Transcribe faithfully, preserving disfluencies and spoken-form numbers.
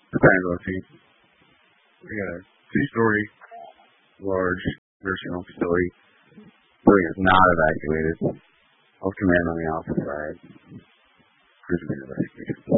Depends on the We got a two-story, large nursing home facility. Building is not evacuated. I'll command on the opposite side. Cruise investigation.